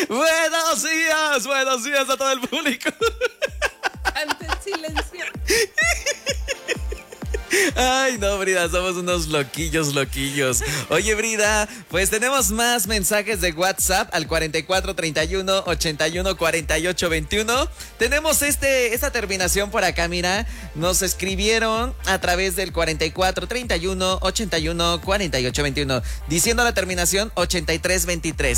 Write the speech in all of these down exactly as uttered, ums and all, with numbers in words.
Buenos días, buenos días a todo el público. Ante el silencio. Ay, no, Brida, somos unos loquillos, loquillos. Oye, Brida, pues tenemos más mensajes de WhatsApp al cuarenta y cuatro, treinta y uno, ochenta y uno, cuarenta y ocho, veintiuno. Tenemos este, esta terminación por acá, mira. Nos escribieron a través del cuarenta y cuatro, treinta y uno, ochenta y uno, cuarenta y ocho, veintiuno, diciendo la terminación ochenta y tres veintitrés.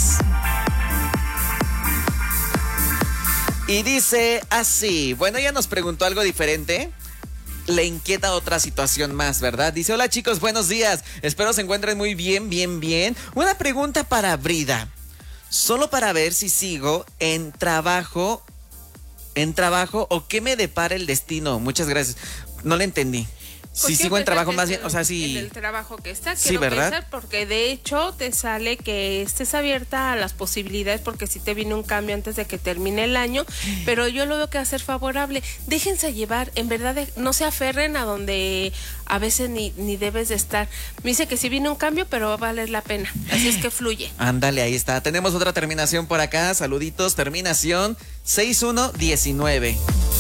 Y dice así, bueno, ella nos preguntó algo diferente. Le inquieta otra situación más, ¿verdad? Dice, hola chicos, buenos días. Espero se encuentren muy bien, bien, bien. Una pregunta para Brida. Solo para ver si sigo en trabajo, en trabajo o qué me depara el destino. Muchas gracias. No le entendí. Si sigo en trabajo más bien, o sea, si... En el trabajo que está, sí, ¿verdad? Pensar porque de hecho te sale que estés abierta a las posibilidades porque si te viene un cambio antes de que termine el año, pero yo lo veo que va a ser favorable. Déjense llevar, en verdad, no se aferren a donde a veces ni, ni debes de estar. Me dice que sí viene un cambio, pero va a valer la pena, así es que fluye. Ándale, ahí está. Tenemos otra terminación por acá, saluditos, terminación seis uno diecinueve.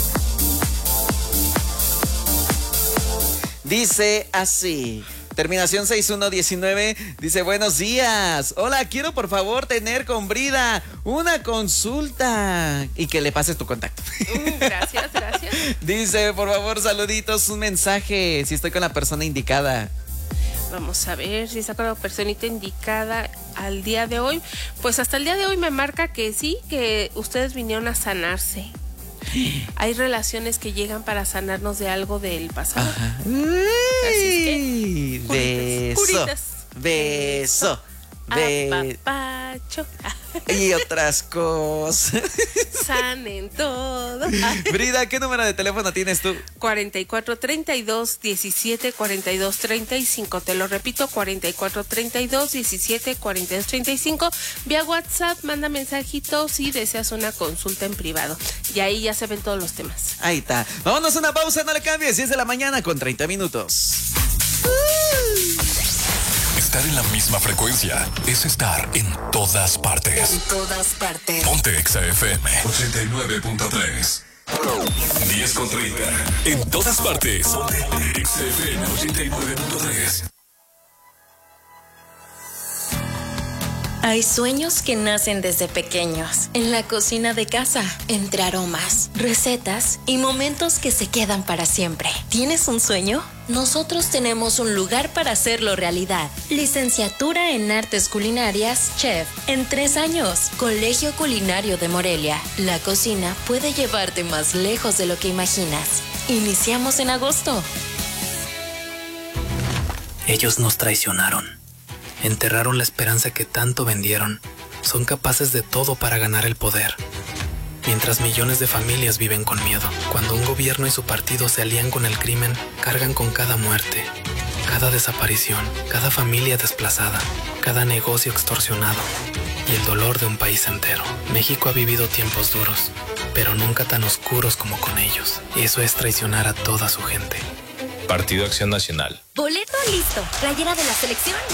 Dice así, terminación seis uno diecinueve, dice, buenos días. Hola, quiero por favor tener con Brida una consulta. Y que le pases tu contacto. Uh, gracias, gracias. Dice, por favor, saluditos, un mensaje, si estoy con la persona indicada. Vamos a ver si está con la personita indicada al día de hoy. Pues hasta el día de hoy me marca que sí, que ustedes vinieron a sanarse. Hay relaciones que llegan para sanarnos de algo del pasado. Ajá. Así es que, beso, curitas. beso, beso, apapacho y otras cosas. Sanen todo. Brida, ¿qué número de teléfono tienes tú? cuarenta y cuatro, treinta y dos, diecisiete, cuarenta y dos, treinta y cinco. Te lo repito, cuarenta y cuatro, treinta y dos, diecisiete, cuarenta y dos, treinta y cinco. Vía WhatsApp, manda mensajitos si deseas una consulta en privado. Y ahí ya se ven todos los temas. Ahí está. Vámonos a una pausa, no le cambies. diez de la mañana con treinta minutos. Estar en la misma frecuencia es estar en todas partes. En todas partes. Ponte Exa F M ochenta y nueve punto tres. diez con treinta. En todas partes. Ponte Exa F M ochenta y nueve punto tres. Hay sueños que nacen desde pequeños, en la cocina de casa, entre aromas, recetas y momentos que se quedan para siempre. ¿Tienes un sueño? Nosotros tenemos un lugar para hacerlo realidad. Licenciatura en Artes Culinarias, Chef, en tres años. Colegio Culinario de Morelia. La cocina puede llevarte más lejos de lo que imaginas. Iniciamos en agosto. Ellos nos traicionaron. Enterraron la esperanza que tanto vendieron. Son capaces de todo para ganar el poder. Mientras millones de familias viven con miedo. Cuando un gobierno y su partido se alían con el crimen, cargan con cada muerte, cada desaparición, cada familia desplazada, cada negocio extorsionado y el dolor de un país entero. México ha vivido tiempos duros, pero nunca tan oscuros como con ellos. Eso es traicionar a toda su gente. Partido Acción Nacional. Boleto listo. Playera de la selección.